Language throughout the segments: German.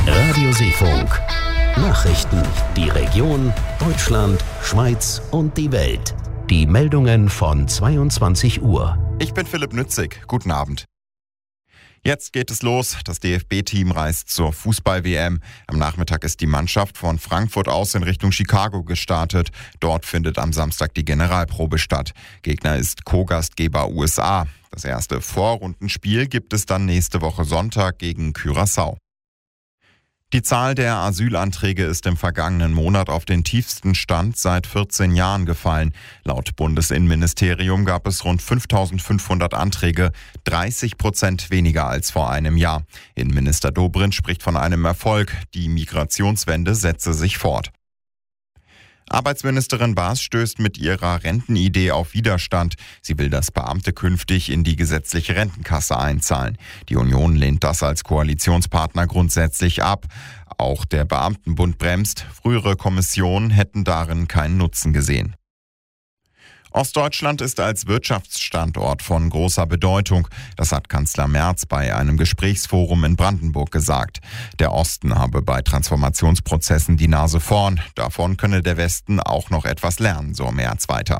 Radio Nachrichten, die Region, Deutschland, Schweiz und die Welt. Die Meldungen von 22 Uhr. Ich bin Philipp Nützig. Guten Abend. Jetzt geht es los. Das DFB-Team reist zur Fußball-WM. Am Nachmittag ist die Mannschaft von Frankfurt aus in Richtung Chicago gestartet. Dort findet am Samstag die Generalprobe statt. Gegner ist Co-Gastgeber USA. Das erste Vorrundenspiel gibt es dann nächste Woche Sonntag gegen Curaçao. Die Zahl der Asylanträge ist im vergangenen Monat auf den tiefsten Stand seit 14 Jahren gefallen. Laut Bundesinnenministerium gab es rund 5.500 Anträge, 30% weniger als vor einem Jahr. Innenminister Dobrindt spricht von einem Erfolg. Die Migrationswende setze sich fort. Arbeitsministerin Baas stößt mit ihrer Rentenidee auf Widerstand. Sie will, dass Beamte künftig in die gesetzliche Rentenkasse einzahlen. Die Union lehnt das als Koalitionspartner grundsätzlich ab. Auch der Beamtenbund bremst. Frühere Kommissionen hätten darin keinen Nutzen gesehen. Ostdeutschland ist als Wirtschaftsstandort von großer Bedeutung. Das hat Kanzler Merz bei einem Gesprächsforum in Brandenburg gesagt. Der Osten habe bei Transformationsprozessen die Nase vorn. Davon könne der Westen auch noch etwas lernen, so Merz weiter.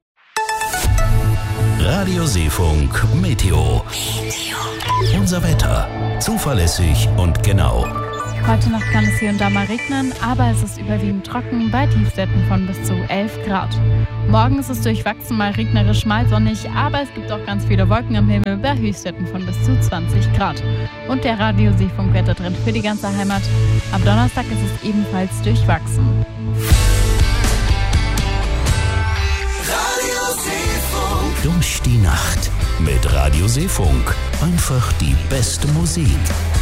Radio Seefunk Meteo. Unser Wetter. Zuverlässig und genau. Heute Nacht kann es hier und da mal regnen, aber es ist überwiegend trocken bei Tiefstwerten von bis zu 11 Grad. Morgen ist es durchwachsen, mal regnerisch, mal sonnig, aber es gibt auch ganz viele Wolken am Himmel bei Höchstwerten von bis zu 20 Grad. Und der Radio Seefunk Wettertrend für die ganze Heimat. Am Donnerstag ist es ebenfalls durchwachsen. Radio Seefunk. Durch die Nacht mit Radio Seefunk. Einfach die beste Musik.